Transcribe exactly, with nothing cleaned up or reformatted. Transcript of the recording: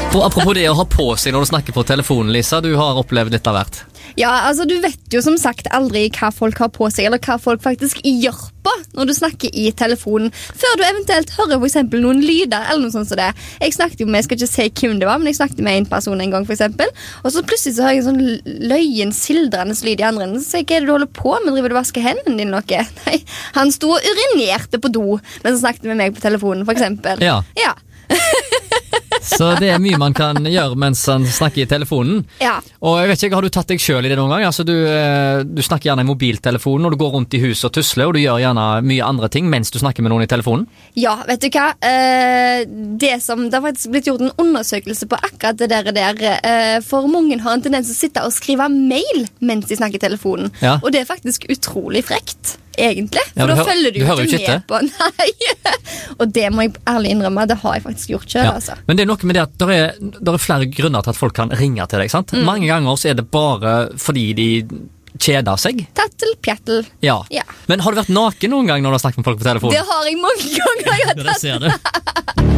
Og apropos det å ha på seg når du snakker på telefonen, Lisa, du har opplevd litt av hvert. Ja, altså du vet jo som sagt aldri hva folk har på seg, eller hva folk faktisk gjør på når du snakker i telefonen, før du eventuelt hører for eksempel noen lyder, eller noe sånt som det. Jeg snakket jo med, jeg skal ikke si hvem det var, men jeg snakket med en person en gang for eksempel, og så plutselig så hører jeg en sånn løyen, sildrende lyd i andre enden, så sier jeg, hva er det du holder på med? Driver du og vasker hendene dine noe? Nei, han sto og urinerte på do, mens han snakket med meg på telefonen, for eksempel. Ja. Ja. Så det er mye man kan gjøre mens han snakker i telefonen. Ja. Og jeg vet ikke, har du tatt deg selv i det noen gang? Altså, du, du snakker gjerne i mobiltelefonen, og du går rundt i huset og tusler, og du gjør gjerne mye andre ting mens du snakker med noen i telefonen. Ja, vet du hva? Eh, det som, det har faktisk blitt gjort en undersøkelse på akkurat det der, der eh, for mange har en tendens til å sitte og skrive mail mens de snakker i telefonen. Ja. Og det er faktisk utrolig frekt, egentlig. For Ja, da du hø- følger du, du jo hører jo ikke ikke med på. Nei. Og det må jeg ærlig innrømme, det har jeg faktisk gjort selv, Ja. altså. Men det er noe med det at der er, der er flere grunner til at folk kan ringe til deg, sant? Mange ganger så er det bare fordi de kjeder seg. Tattel, pjattel. Ja. Ja. Men har du vært naken noen gang når du har snakket med folk på telefonen? Det har jeg mange ganger. Jeg har Det ser du.